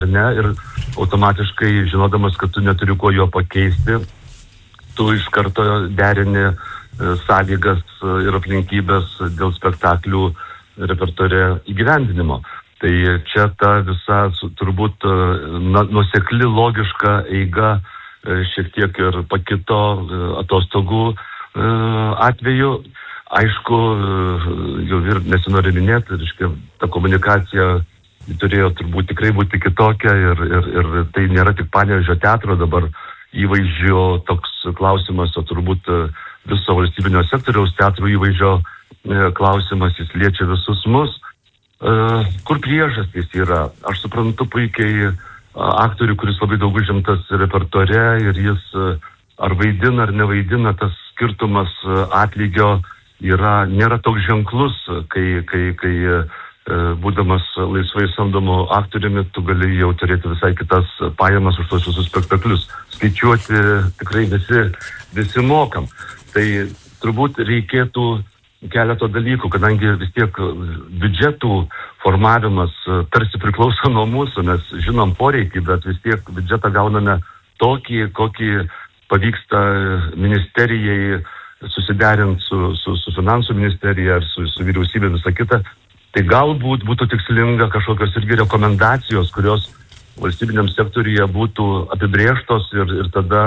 ne, ir automatiškai žinodamas, kad tu neturi kuo jo pakeisti, tu iš karto derini sąlygas ir aplinkybės dėl spektaklių repertuare įgyvendinimo. Tai čia ta visa turbūt nuosekli logiška eiga šiek tiek ir pakito atostogų atveju. Aišku, jau ir nesinori minėti, reiškia, ta komunikacija turėjo turbūt tikrai būti kitokia ir tai nėra tik Panevėžio teatro dabar įvaizdžio toks klausimas, o turbūt viso valstybinio sektoriaus teatro įvaizdžio klausimas, jis liečia visus mus. Kur priežastys yra? Aš suprantu puikiai aktorių, kuris labai daug užimtas repertuare ir jis ar vaidina, ar nevaidina, tas skirtumas atlygio nėra toks ženklus, kai būdamas laisvai samdomu aktoriumi, tu gali jau turėti visai kitas pajamas už tos visus spektaklius. Skaičiuoti tikrai visi mokam. Tai turbūt reikėtų keleto dalykų, kadangi vis tiek biudžetų formavimas tarsi priklauso nuo mūsų, mes žinom poreikį, bet vis tiek biudžetą gauname tokį, kokį pavyksta ministerijai susiderinti su finansų ministerija ar su vyriausybė visą kitą. Tai galbūt būtų tikslinga kažkokios irgi rekomendacijos, kurios valstybiniam sektoriuje būtų apibrėžtos ir tada,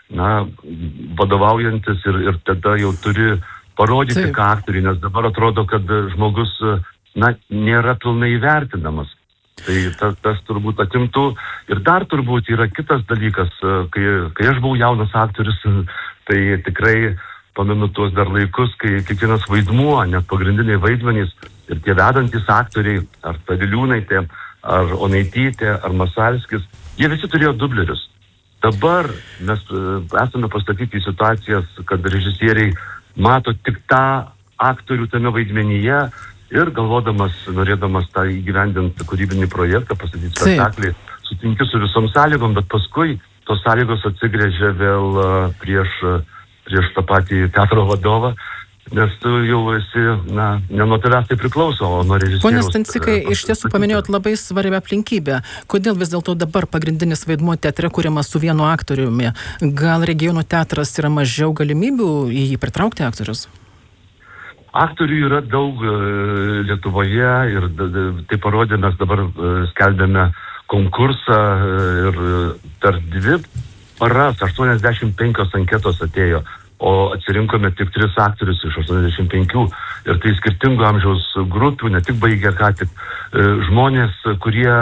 vadovaujantis ir tada jau turi parodyti ką aktoriai, nes dabar atrodo, kad žmogus, nėra pilnai įvertinamas. Tai tas turbūt atimtų. Ir dar turbūt yra kitas dalykas, kai aš buvau jaunas aktorius, tai tikrai pamenu tuos dar laikus, kai kiekvienas vaidmuo, net pagrindiniai vaidmenys ir tie vedantys aktoriai, ar Paviliūnaitė, ar Onaitytė, ar Masalskis, jie visi turėjo dublerius. Dabar mes esame pastatyti į situacijas, kad režisieriai mato tik tą aktorių tame vaidmenyje ir galvodamas, norėdamas tą įgyvendinti kūrybinį projektą, pastatyti spektaklį, sutinki su visom sąlygom, bet paskui tos sąlygos atsigrėžia vėl prieš tą patį teatro vadovą, nes tu jau esi, ne nuo tavęs tai priklauso, o nuo režisieriaus. Pone Stancikai, iš tiesų paminėjot labai svarbią aplinkybę. Kodėl vis dėlto dabar pagrindinis vaidmuo teatre kuriamas su vienu aktoriumi? Gal regionų teatras yra mažiau galimybių į jį pritraukti aktorius? Aktorių yra daug Lietuvoje ir tai parodė, mes dabar skelbėme konkursą ir per 2 paras 85 anketos atėjo, o atsirinkome tik 3 aktorius iš 85 ir tai skirtingų amžiaus grupių, ne tik baigė ką tik žmonės, kurie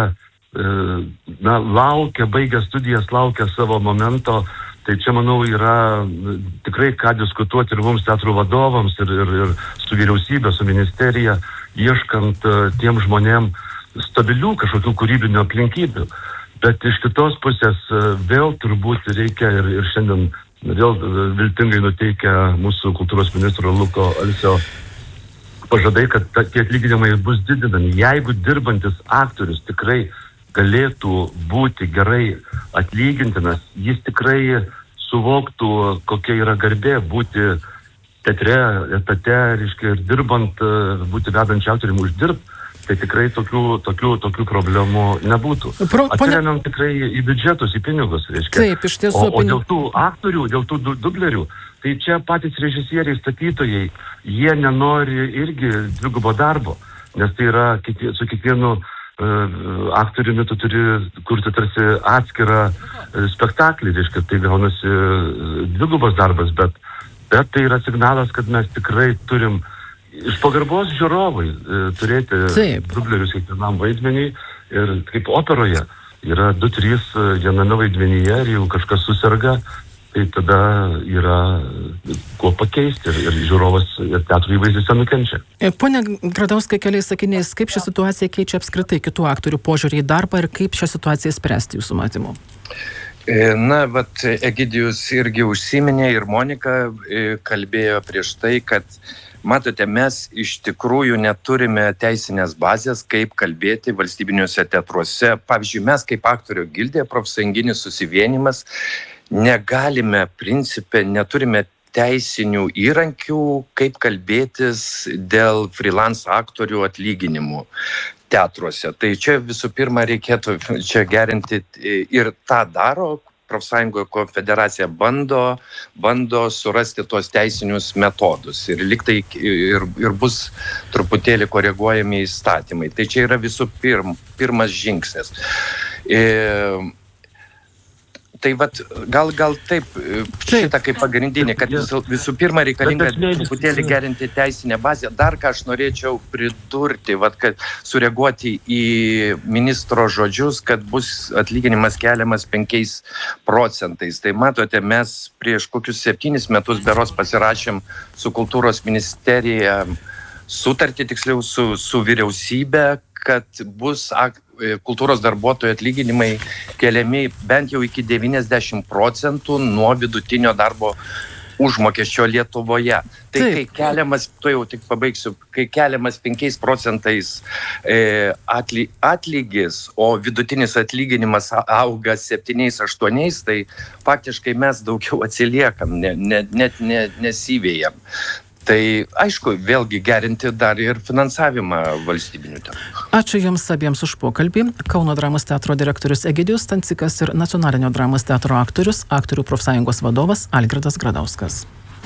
laukia, baigę studijas, laukia savo momento. Tai čia, manau, yra tikrai ką diskutuoti ir mums teatro vadovams ir su vyriausybė, su ministerija, ieškant tiem žmonėm stabilių kažkokių kūrybinių aplinkybių. Bet iš kitos pusės vėl turbūt reikia ir šiandien vėl viltingai nuteikia mūsų kultūros ministro Luko Alsio pažadai, kad tie atlyginimai bus didinami. Jeigu dirbantis aktorius tikrai galėtų būti gerai atlygintinas, jis tikrai suvoktų, kokia yra garbė būti teatre, etate, reiškia, ir dirbant, būti vedančiu autoriumi uždirbti. Tai tikrai tokių problemų nebūtų. Atsiremiam tikrai į biudžetus, į pinigus, reiškia. Taip, iš tiesų. O dėl tų aktorių, dėl tų dublerių, tai čia patys režisieriai, statytojai, jie nenori irgi dvigubo darbo, nes tai yra su kiekvienu aktoriumi tu turi kurti tarsi atskirą spektaklį, reiškia, tai gaunasi dvigubas darbas, bet tai yra signalas, kad mes tikrai turim iš pagarbos žiūrovai turėti dublerius kiekvienam vaidmenį ir kaip operoje yra 2-3 viename vaidmenyje ir jeigu kažkas susirga, tai tada yra kuo pakeisti ir žiūrovas ir teatro įvaizdis nukenčia. Pone Gradauskai, keliais sakiniais, kaip šią situaciją keičia apskritai kitų aktorių požiūrį į darbą ir kaip šią situaciją spręsti jūsų matymu? Egidijus irgi užsiminė ir Monika kalbėjo prieš tai, kad matote, mes iš tikrųjų neturime teisinės bazės, kaip kalbėti valstybiniuose teatruose. Pavyzdžiui, mes kaip aktorių gildija, profsąjunginis susivienimas, negalime principe, neturime teisinių įrankių, kaip kalbėtis dėl freelance aktorių atlyginimų. teatruose. Tai čia visų pirma reikėtų čia gerinti ir tą daro. Profsąjungoje konfederacija bando surasti tuos teisinius metodus ir liktai ir bus truputėlį koreguojami įstatymai. Tai čia yra visų pirmas žingsnis. Tai vat, gal taip, šitą kaip pagrindinį, kad visų pirma reikalinga truputėlį gerinti teisinę bazę. Dar ką aš norėčiau pridurti, vat, kad sureaguoti į ministro žodžius, kad bus atlyginimas keliamas 5%. Tai matote, mes prieš kokius 7 metus beros pasirašėm su kultūros ministerija sutartį, tiksliau su vyriausybė, kad bus kultūros darbuotojų atlyginimai keliami bent jau iki 90% nuo vidutinio darbo užmokesčio Lietuvoje. Tai kai keliamas, jau tik pabaigsiu, kai keliamas 5% atlygis, o vidutinis atlyginimas auga 7-8, tai faktiškai mes daugiau atsiliekam, net nesivėjam. Tai aišku, vėlgi gerinti dar ir finansavimą valstybinių teatrų. Ačiū Jums abiems už pokalbį. Kauno dramos teatro direktorius Egidijus Stancikas ir Nacionalinio dramos teatro aktorius, aktorių profsąjungos vadovas Algirdas Gradauskas.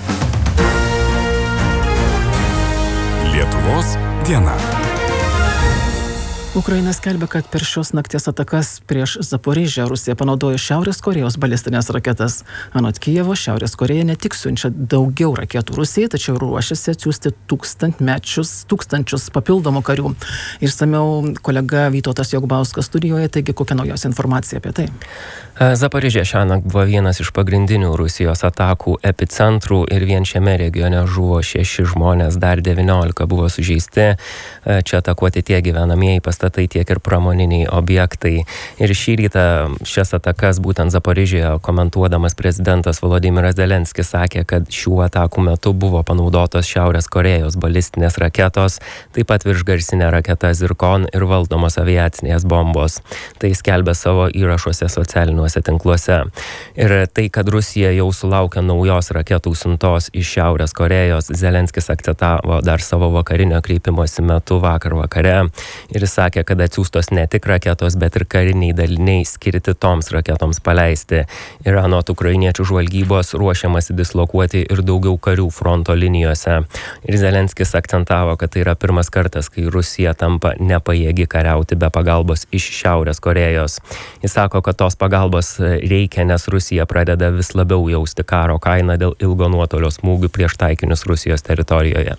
Lietuvos diena. Ukraina skelbia, kad per šios nakties atakas prieš Zaporižę Rusija panaudojo Šiaurės Korėjos balistinės raketas. Anot Kijevo, Šiaurės Korėja ne tik siunčia daugiau raketų Rusijai, tačiau ruošiasi atsiųsti tūkstančius papildomų karių. Išsamiau kolega Vytautas Jokbauskas studijoje, taigi kokia naujausia informacija apie tai? Zaporižė šiąnakt buvo vienas iš pagrindinių Rusijos atakų epicentrų ir vien šiame regione žuvo 6 žmonės, dar 19 buvo sužeisti. Čia atakuoti tiek gyvenamieji pastatai, tiek ir pramoniniai objektai. Ir šį rytą šias atakas būtent Zaporižėje komentuodamas prezidentas Volodymyras Zelenskis sakė, kad šių atakų metu buvo panaudotos Šiaurės Korėjos balistinės raketos, taip pat viršgarsinė raketa Zirkon ir valdomos aviacinės bombos. Tai skelbia savo įrašuose socialiniuose tinkluose. Ir tai, kad Rusija jau sulaukė naujos raketų siuntos iš Šiaurės Korėjos, Zelenskis akcentavo dar savo vakarinio kreipimosi metu vakar vakare. Ir jis sakė, kad atsiųstos ne tik raketos, bet ir kariniai daliniai skirti toms raketoms paleisti. Ir anot ukrainiečių žvalgybos ruošiamasi dislokuoti ir daugiau karių fronto linijose. Ir Zelenskis akcentavo, kad tai yra pirmas kartas, kai Rusija tampa nepajėgi kariauti be pagalbos iš Šiaurės Korėjos. Jis sako, kad tos pagalbos reikia, nes Rusija pradeda vis labiau jausti karo kainą dėl ilgo nuotolio smūgių prieš taikinius Rusijos teritorijoje.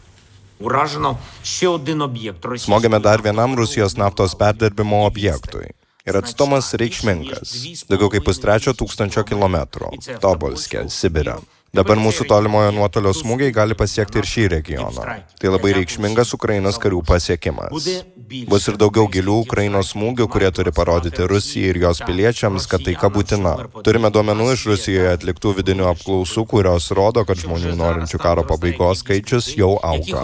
Smogėme dar vienam Rusijos naftos perdirbimo objektui. Ir atstumas reikšmingas. Daugiau kaip 3,5 kilometrų. Tobolske, Sibire. Dabar mūsų tolimojo nuotolio smūgiai gali pasiekti ir šį regioną. Tai labai reikšmingas Ukrainos karių pasiekimas. Bus ir daugiau gilių Ukrainos smūgių, kurie turi parodyti Rusijai ir jos piliečiams, kad taika būtina. Turime duomenų iš Rusijoje atliktų vidinių apklausų, kurios rodo, kad žmonių norinčių karo pabaigos skaičius jau auga.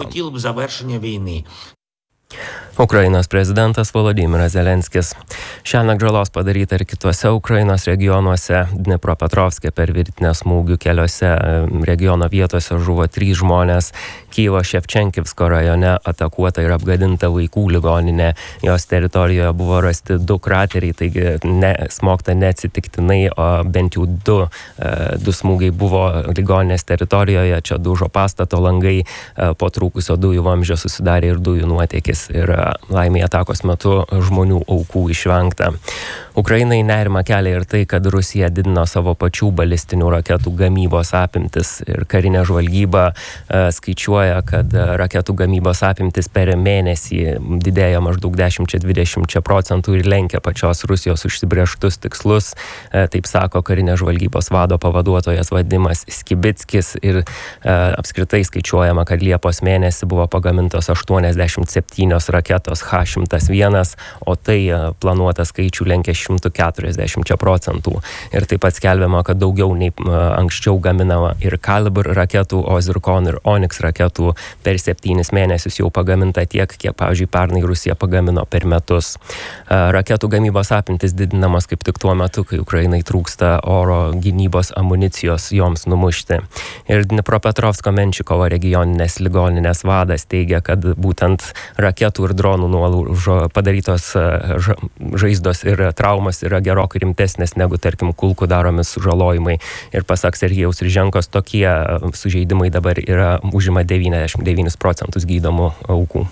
Ukrainos prezidentas Volodymyras Zelenskis. Šiąnakt žalos padaryta ir kituose Ukrainos regionuose. Dnipropetrovske per virtinę smūgių keliose regiono vietose žuvo 3 žmonės. Kijevo Ševčenkivsko rajone atakuota ir apgadinta vaikų ligoninė. Jos teritorijoje buvo rasti 2 krateriai, taigi smogta neatsitiktinai, o bent jau 2 smūgiai buvo ligoninės teritorijoje. Čia dužo pastato langai, po trūkusio dujų vamzdžio susidarė ir dujų nuotėkis. Ir laimėje atakos metu žmonių aukų išvengta. Ukrainai nerimą kelia ir tai, kad Rusija didino savo pačių balistinių raketų gamybos apimtis. Ir karinė žvalgyba skaičiuoja, kad raketų gamybos apimtis per mėnesį didėja maždaug 10-20% ir lenkia pačios Rusijos užsibrėžtus tikslus. Taip sako karinės žvalgybos vado pavaduotojas Vadimas Skibickis. Ir apskritai skaičiuojama, kad Liepos mėnesį buvo pagamintos 87 raketos H-101, o tai planuotą skaičių lenkia 140%. Ir taip pat skelbiama, kad daugiau nei anksčiau gaminama ir Kalibr raketų, o Zirkon ir Onyx raketų per 7 mėnesius jau pagaminta tiek, kiek, pavyzdžiui, pernai Rusija pagamino per metus. Raketų gamybos apimtis didinamas kaip tik tuo metu, kai Ukrainai trūksta oro gynybos amunicijos joms numušti. Ir Dnipropetrovsko Menčikovo regioninės ligoninės vadas teigia, kad būtent raketų ir dronų padarytos žaizdos ir traumas yra gerokai rimtesnės negu, tarkim, kulkų daromi sužalojimai. Ir pasak Sergejaus Ryženkos, tokie sužeidimai dabar užima 99% gydomų aukų.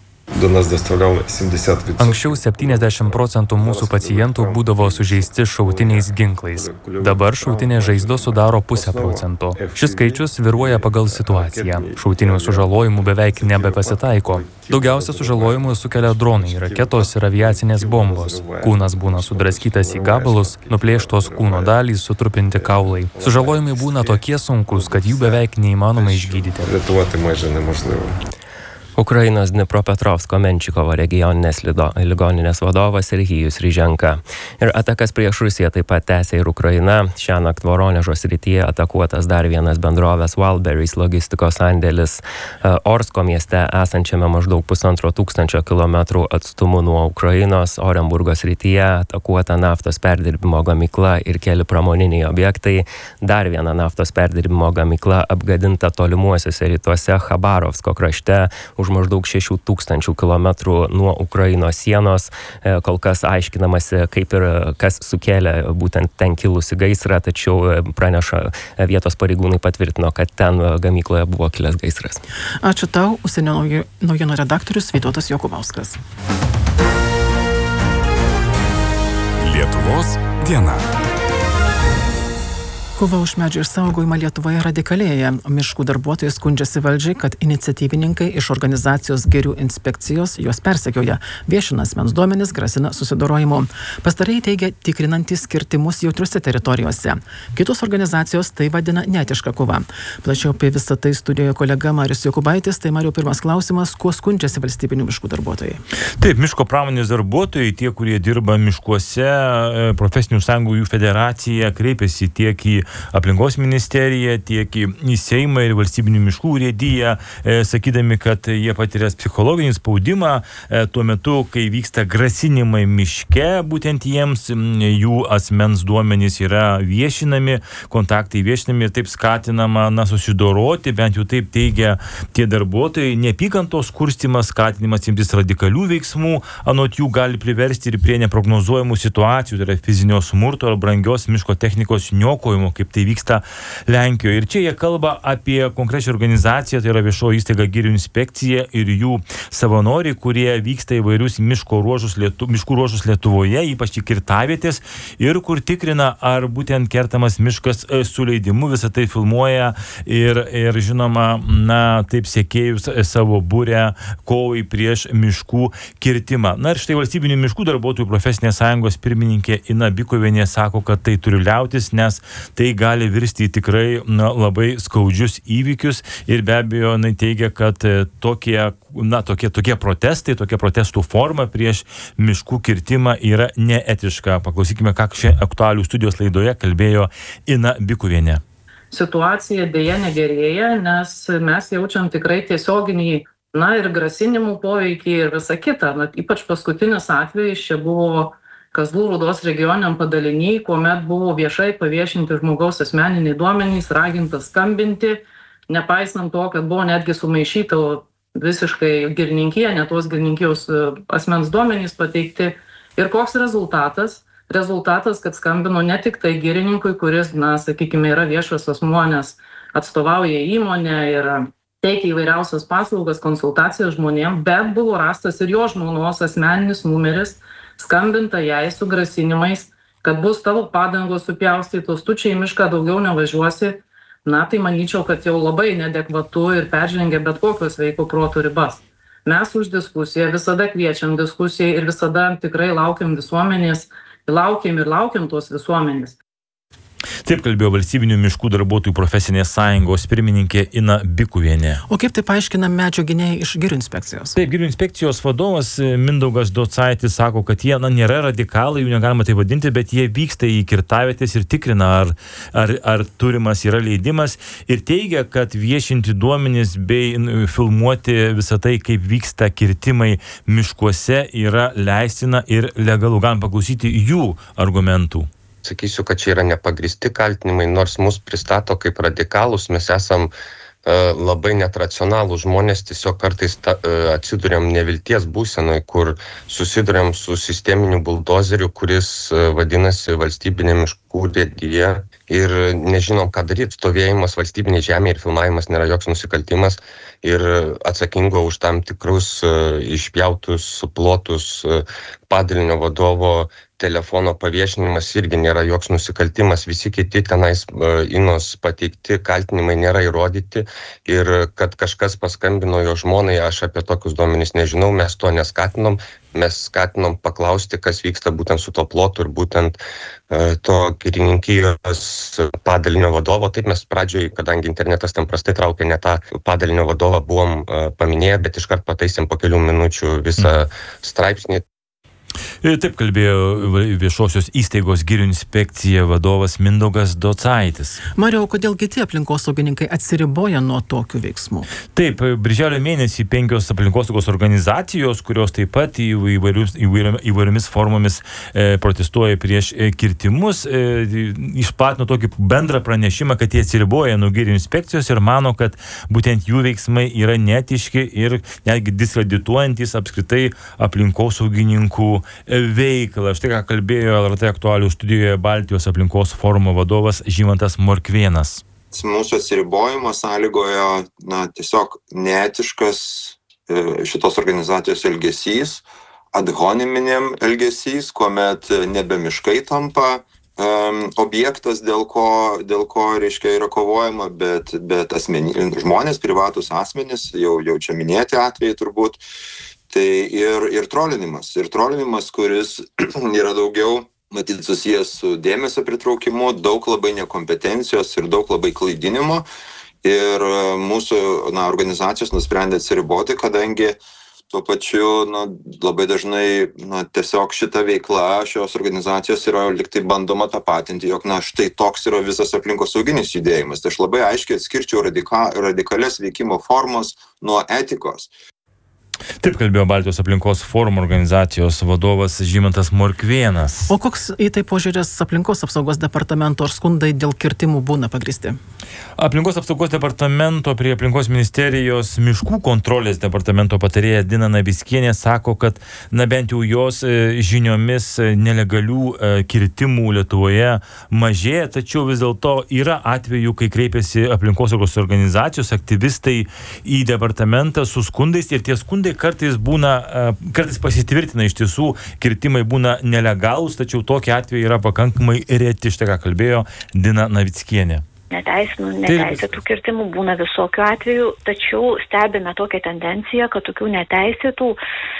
Anksčiau 70% mūsų pacientų būdavo sužeisti šautiniais ginklais. Dabar šautinės žaizdos sudaro 0,5%. Šis skaičius svyruoja pagal situaciją. Šautinių sužalojimų beveik nebepasitaiko. Daugiausia sužalojimų sukelia dronai, raketos ir aviacinės bombos. Kūnas būna sudraskytas į gabalus, nuplėštos kūno dalys, sutrupinti kaulai. Sužalojimai būna tokie sunkus, kad jų beveik neįmanoma išgydyti. Ukrainos Dnipropetrovsko Menčikovo regioninės ligoninės vadovas Sergejus Ryženka. Ir atakas prieš Rusiją taip pat tęsia ir Ukraina. Šiąnakt Voronežo srityje atakuotas dar vienas bendrovės Wildberries logistikos sandėlis Orsko mieste esančiame maždaug 1500 kilometrų atstumu nuo Ukrainos. Orenburgo srityje atakuota naftos perdirbimo gamykla ir keli pramoniniai objektai. Dar viena naftos perdirbimo gamykla apgadinta tolimuosiuose rytuose Chabarovsko krašte už maždaug 6000 kilometrų nuo Ukrainos sienos. Kol kas aiškinamasi, kaip ir kas sukėlė būtent ten kilusi gaisrą, tačiau vietos pareigūnai patvirtino, kad ten gamykloje buvo kilęs gaisras. Ačiū tau, užsienio naujienų redaktorius Vytautas Jokubauskas. Lietuvos diena. Kova už medžių išsaugojimą Lietuvoje radikalėja. Miškų darbuotojai skundžiasi valdžiai, kad iniciatyvininkai iš organizacijos Girių inspekcijos juos persekioja, viešina asmens duomenis, grasina susidorojimu. Pastarieji teigia tikrinantys kirtimus jautriuose teritorijose. Kitos organizacijos tai vadina neetiška kova. Plačiau apie visą tai studijoje kolega Marius Jokubaitis. Tai Mariau, pirmas klausimas, kuo skundžiasi valstybinių miškų darbuotojai? Taip, miško pramonės darbuotojai, tie, kurie dirba miškuose, profesinių sąjungų jų federacija kreipėsi tiek į aplinkos ministeriją, tiek į Seimą ir valstybinių miškų urėdiją, sakydami, kad jie patiria psichologinį spaudimą tuo metu, kai vyksta grasinimai miške, būtent jiems jų asmens duomenys yra viešinami, kontaktai viešinami ir taip skatinama susidoroti, bent jau taip teigia tie darbuotojai. Neapykantos kurstymas, skatinimas imtis radikalių veiksmų, anot jų gali priversti ir prie neprognozuojamų situacijų, tai yra fizinio smurto ar brangios miško technikos niokojimo, kaip tai vyksta Lenkijoje. Ir čia jie kalba apie konkrečią organizaciją, tai yra viešoji įstaiga Girių inspekcija ir jų savanoriai, kurie vyksta įvairius miškų ruožus Lietuvoje, ypač į kirtavietės, ir kur tikrina, ar būtent kertamas miškas su leidimu, visą tai filmuoja ir žinoma, taip sekėjus savo būrę kovai prieš miškų kirtimą. Ir štai valstybinių miškų darbuotojų profesinės sąjungos pirmininkė Ina Bikovienė sako, kad tai turi liautis, nes tai gali virsti į tikrai labai skaudžius įvykius ir be abejo teigia, kad tokie protestai, tokia protestų forma prieš miškų kirtimą yra neetiška. Paklausykime, ką šiandien aktualių studijos laidoje kalbėjo Ina Bikovienė. Situacija dėja negerėja, nes mes jaučiam tikrai tiesioginį ir grasinimų poveikį ir visą kitą. Ypač paskutinis atvejis čia buvo Kazlų Rūdos regioniniam padaliniai, kuomet buvo viešai paviešinti žmogaus asmeniniai duomenys, raginta skambinti, nepaisant to, kad buvo netgi sumaišyta visiškai girininkija, ne tos girininkijos asmens duomenys pateikti. Ir koks rezultatas? Rezultatas, kad skambino ne tik tai girininkui, kuris, sakykime, yra viešas asmuo, nes atstovauja įmonę ir teikia įvairiausias paslaugas, konsultacijas žmonėms, bet buvo rastas ir jo žmonos asmeninis numeris, skambinta jai su grasinimais, kad bus tavo padangos supjaustytos, tu čia į mišką daugiau nevažiuosi. Tai manyčiau, kad jau labai neadekvatu ir peržengia bet kokios sveiko proto ribas. Mes už diskusiją, visada kviečiam diskusiją ir visada tikrai laukiam visuomenės, laukiam tos visuomenės. Taip kalbėjo Valstybinių miškų darbuotojų profesinės sąjungos pirmininkė Ina Bikuvienė. O kaip tai paaiškina medžio gynėjai iš Girių inspekcijos? Taip, Girių inspekcijos vadovas Mindaugas Docaitis sako, kad jie nėra radikalai, jų negalima tai vadinti, bet jie vyksta į kirtavietės ir tikrina, ar turimas yra leidimas, ir teigia, kad viešinti duomenys bei filmuoti visą tai, kaip vyksta kirtimai miškuose, yra leistina ir legalu. Galim paklausyti jų argumentų. Sakysiu, kad čia yra nepagristi kaltinimai, nors mus pristato kaip radikalus, mes esam labai netracionalūs žmonės, tiesiog kartais atsiduriam nevilties būsenoj, kur susiduriam su sisteminiu buldozeriu, kuris vadinasi valstybinė miškų urėdija, ir nežinom, ką daryti. Stovėjimas valstybinė žemė ir filmavimas nėra joks nusikaltimas, ir atsakingo už tam tikrus išpjautus plotus padalinio vadovo telefono paviešinimas irgi nėra joks nusikaltimas. Visi kiti tenais Inos pateikti kaltinimai nėra įrodyti, ir kad kažkas paskambino jo žmonai, aš apie tokius duomenys nežinau, mes to neskatinom. Mes skatinom paklausti, kas vyksta būtent su to plotu ir būtent to girininkijos padalinio vadovo. Taip mes pradžioj, kadangi internetas ten prastai traukė, ne tą padalinio vadovą buvom paminėję, bet iškart pataisėm po kelių minučių visą straipsnį. Taip kalbėjo viešosios įstaigos Girių inspekcija vadovas Mindaugas Docaitis. Mariau, kodėl kiti aplinkosaugininkai atsiriboja nuo tokių veiksmų? Taip, birželio mėnesį 5 aplinkosaugos organizacijos, kurios taip pat įvairiomis formomis protestuoja prieš kirtimus, išplatino tokį bendrą pranešimą, kad jie atsiriboja nuo Girių inspekcijos ir mano, kad būtent jų veiksmai yra netiški ir netgi diskredituojantis apskritai aplinkosaugininkų veiklą. Štai ką kalbėjo LRT aktualių studijoje Baltijos aplinkos forumo vadovas Žymantas Morkvėnas. Mūsų atsiribojimo sąlygojo tiesiog neetiškas šitos organizacijos elgesys, ad hominem elgesys, kuomet nebe miškai tampa objektas, dėl ko reiškia yra kovojama, bet žmonės, privatus asmenys, jau čia minėti atvejai turbūt. Tai ir trolinimas. Ir trolinimas, kuris yra daugiau, matyt, susijęs su dėmesio pritraukimu, daug labai nekompetencijos ir daug labai klaidinimo. Ir mūsų organizacijos nusprendė atsiriboti, kadangi tuo pačiu labai dažnai tiesiog šita veikla šios organizacijos yra liktai bandoma tapatinti, jog štai toks yra visas aplinkosauginis judėjimas. Tai aš labai aiškiai atskirčiau radikalias veikimo formos nuo etikos. Taip kalbėjo Baltijos aplinkos forumo organizacijos vadovas Žymantas Morkvėnas. O koks į tai požiūrės aplinkos apsaugos departamento, ar skundai dėl kirtimų būna pagristi? Aplinkos apsaugos departamento prie aplinkos ministerijos miškų kontrolės departamento patarėja Dina Navickienė sako, kad bent jau jos žiniomis nelegalių kirtimų Lietuvoje mažėja, tačiau vis dėlto yra atvejų, kai kreipiasi aplinkosaugos organizacijos, aktyvistai į departamentą su skundais, ir tie skundai kartais pasitvirtina, iš tiesų kirtimai būna nelegalūs, tačiau tokie atvejai yra pakankamai reti. Štai ką kalbėjo Dina Navickienė. Neteisėtų kirtimų būna visokių atvejų, tačiau stebime tokią tendenciją, kad tokių neteisėtų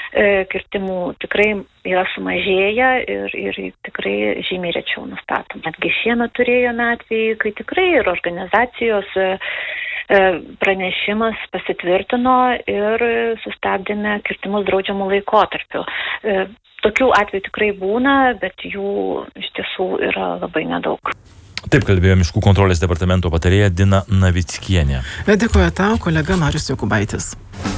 kirtimų tikrai yra sumažėję ir tikrai žymiai rečiau nustatom. Netgi šiemet turėjome atvejį, kai tikrai ir organizacijos pranešimas pasitvirtino ir sustabdėme kirtimus draudžiamų laikotarpių. Tokių atvejų tikrai būna, bet jų iš tiesų yra labai nedaug. Taip kalbėjo miškų kontrolės departamento patarėja Dina Navickienė. Dėkoju tau, kolega Marius Jokubaitis.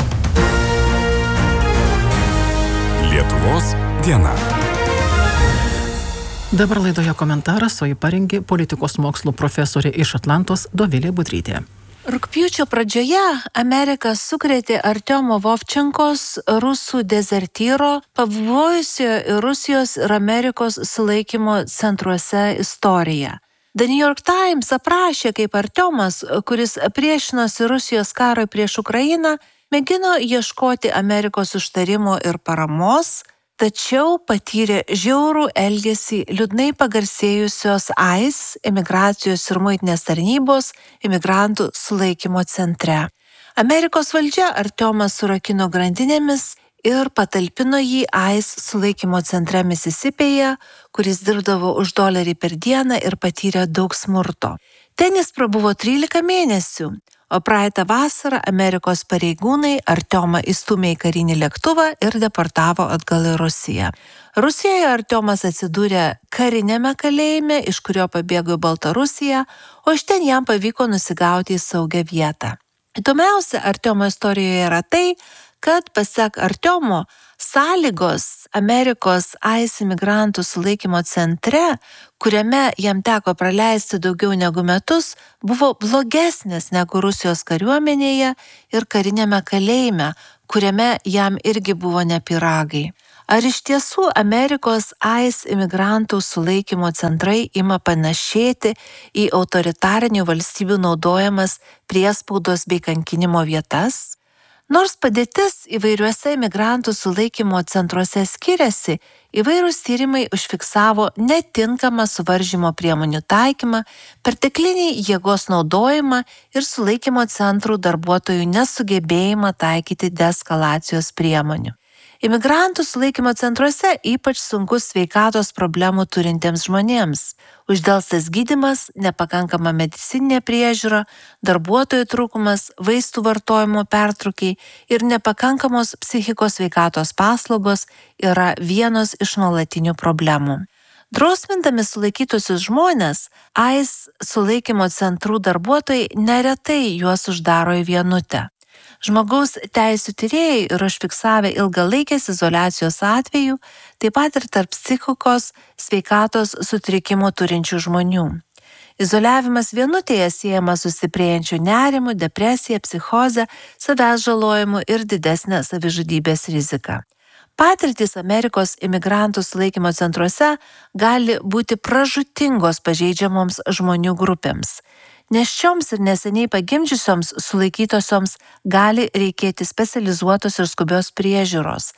Lietuvos diena. Dabar laidoje komentaras, o jį parengė politikos mokslų profesorė iš Atlantos Dovilė Budrytė. Rugpjūčio pradžioje Amerika sukrėtė Artiomo Vovčenkos, rusų dezertyro, pavojusiojo Rusijos ir Amerikos sulaikymo centruose istoriją. The New York Times aprašė, kaip Artiomas, kuris priešinosi Rusijos karui prieš Ukrainą, mėgino ieškoti Amerikos užtarimo ir paramos, tačiau patyrė žiaurų elgesį liūdnai pagarsėjusios ICE, imigracijos ir muitinės tarnybos, imigrantų sulaikymo centre. Amerikos valdžia Artiomą surakino grandinėmis ir patalpino jį ICE sulaikymo centre Misisipėje, kuris dirbdavo už $1 per dieną ir patyrė daug smurto. Ten jis prabuvo 13 mėnesių, o praeitą vasarą Amerikos pareigūnai Artiomą įstūmė į karinį lėktuvą ir deportavo atgal į Rusiją. Rusijoje Artiomas atsidūrė karinėme kalėjime, iš kurio pabėgo į Baltarusiją, o iš ten jam pavyko nusigauti į saugią vietą. Įdomiausia Artiomo istorijoje yra tai, kad pasak Artiomo sąlygos Amerikos ICE imigrantų sulaikymo centre, kuriame jam teko praleisti daugiau negu metus, buvo blogesnės negu Rusijos kariuomenėje ir karinėme kalėjime, kuriame jam irgi buvo ne pyragai. Ar iš tiesų Amerikos ICE imigrantų sulaikymo centrai ima panašėti į autoritarinių valstybių naudojamas priespaudos bei kankinimo vietas? Nors padėtis įvairiuose imigrantų sulaikymo centruose skiriasi, įvairūs tyrimai užfiksavo netinkamą suvaržymo priemonių taikymą, perteklinį jėgos naudojimą ir sulaikymo centrų darbuotojų nesugebėjimą taikyti deeskalacijos priemonių. Imigrantų sulaikymo centruose ypač sunkus sveikatos problemų turintiems žmonėms. Uždelstas gydymas, nepakankama medicininė priežiūra, darbuotojų trūkumas, vaistų vartojimo pertrūkiai ir nepakankamos psichikos sveikatos paslaugos yra vienos iš nuolatinių problemų. Drausmindami sulaikytusius žmonės, ICE sulaikymo centrų darbuotojai neretai juos uždaro į vienutę. Žmogaus teisių tyrėjai yra užfiksavę ilgalaikės izoliacijos atvejų, taip pat ir tarp psichikos sveikatos sutrikimų turinčių žmonių. Izoliavimas vienutėje siejamas su stiprėjančiu nerimu, depresija, psichoze, savęs žalojimu ir didesnė savižudybės rizika. Patirtys Amerikos imigrantų sulaikymo centruose gali būti pražūtingos pažeidžiamoms žmonių grupėms. Nėščioms ir neseniai pagimdžiusioms sulaikytosioms gali reikėti specializuotos ir skubios priežiūros.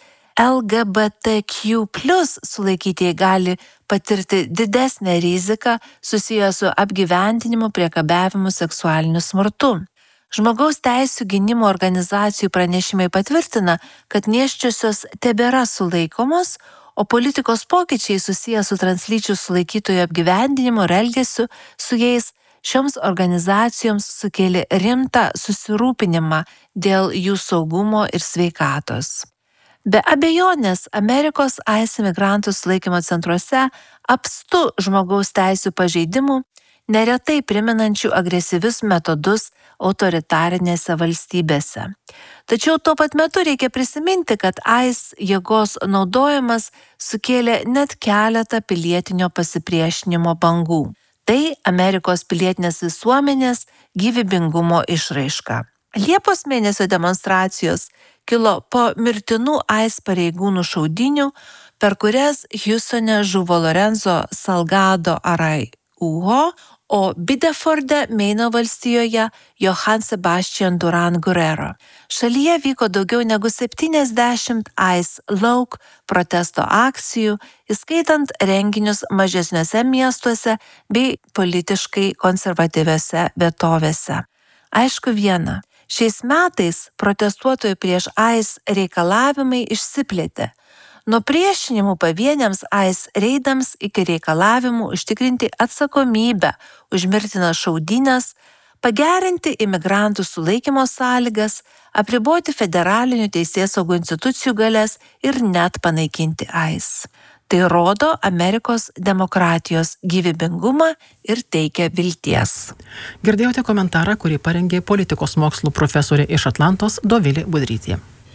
LGBTQ+ sulaikytieji gali patirti didesnę riziką susiję su apgyvendinimu, priekabiavimu, seksualiniu smurtu. Žmogaus teisių gynimo organizacijų pranešimai patvirtina, kad nėščiosios tebėra sulaikomos, o politikos pokyčiai susiję su translyčių sulaikytojų apgyvendinimu ir elgesiu su jais šioms organizacijoms sukėlė rimtą susirūpinimą dėl jų saugumo ir sveikatos. Be abejonės, Amerikos ICE imigrantų sulaikymo centruose apstu žmogaus teisių pažeidimų, neretai primenančių agresyvius metodus autoritarinėse valstybėse. Tačiau tuo pat metu reikia prisiminti, kad ICE jėgos naudojimas sukėlė net keletą pilietinio pasipriešinimo bangų. Tai Amerikos pilietinės visuomenės gyvybingumo išraiška. Liepos mėnesio demonstracijos kilo po mirtinų ICE pareigūnų šaudynių, per kurias Hjustone žuvo Lorenzo Salgado Araujo, o Bideforde, Meino valstijoje, Johann Sebastian Duran Guerrero. Šalyje vyko daugiau negu 70 ICE lauk protesto akcijų, įskaitant renginius mažesniuose miestuose bei politiškai konservatyviose vietovėse. Aišku viena, šiais metais protestuotojų prieš ICE reikalavimai išsiplėtė. Nuo priešinimų pavieniams ICE reidams iki reikalavimų užtikrinti atsakomybę už mirtinas šaudynes, pagerinti imigrantų sulaikymo sąlygas, apriboti federalinių teisėsaugų institucijų galias ir net panaikinti ICE. Tai rodo Amerikos demokratijos gyvybingumą ir teikia vilties. Girdėjote komentarą, kurį parengė politikos mokslų profesorė iš Atlantos Dovilė Budrytė.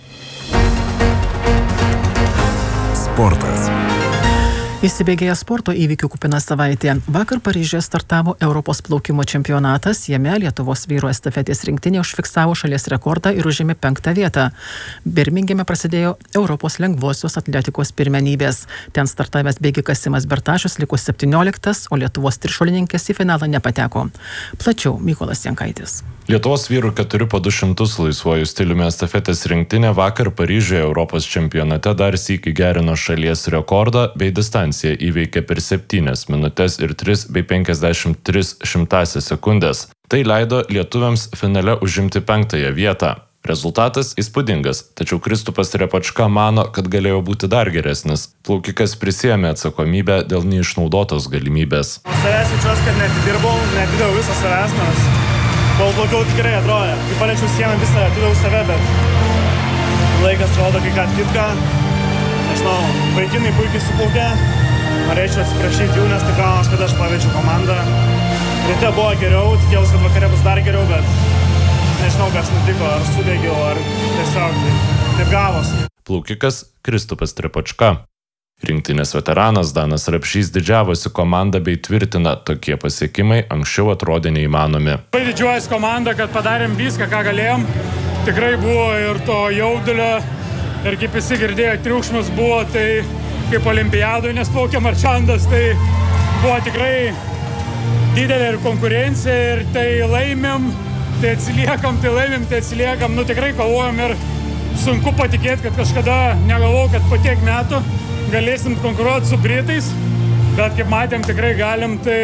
Sportas. Įsibėgėja sporto įvykių kupina savaitė. Vakar Paryžiuje startavo Europos plaukimo čempionatas. Jame Lietuvos vyrų estafetės rinktinė užfiksavo šalies rekordą ir užėmė 5. vietą. Birmingeme prasidėjo Europos lengvosios atletikos pirmenybės. Ten startavęs bėgikas Simas Bertašius liko 17, o Lietuvos trišuolininkės į finalą nepateko. Plačiau Mykolas Jankaitis. Lietuvos vyrų 4x200 laisvuoju stiliumi estafetės rinktinė vakar Paryžiuje Europos čempionate dar sykį gerino šalies rekordą bei distanciją įveikė per 7 minutes ir 3 bei 53 šimtąsias sekundės. Tai leido lietuviams finale užimti 5. vietą. Rezultatas įspūdingas, tačiau Kristupas Repačka mano, kad galėjo būti dar geresnis. Plaukikas prisiėmė atsakomybę dėl neišnaudotos galimybės. Savęs jaučiuosi, kad neatidaviau visą savęs, nes kol plaukiau tikrai atrodė. Kai paliečiau sieną visą atidaviau save, bet laikas rodo kai ką kitką. Nežinau, vaikinai puikiai suplaukė. Norėčiau atsiprašyti jų, nes tai gaunas, kad aš paveičiau komandą. Ryte buvo geriau, tikėjausi, kad vakare bus dar geriau, bet nežinau, kas nutiko, ar sudegiau, ar tiesiog taip gavosi. Plaukikas Kristupas Repačka. Rinktinės veteranas Danas Rapšys didžiavosi komandą bei tvirtina, tokie pasiekimai anksčiau atrodė neįmanomi. Labai didžiuojas komanda, kad padarėm viską, ką galėjom. Tikrai buvo ir to jaudulio, ir kaip visi girdėjo, triukšmas buvo, tai kaip olimpiadoje, nes plaukė Marčandas, tai buvo tikrai didelė ir konkurencija, ir tai laimėm, tai atsiliekam, tikrai kovojom ir sunku patikėti, kad kažkada negalvojau, kad po tiek metų galėsim konkuruoti su Britais, bet kaip matėm, tikrai galim, tai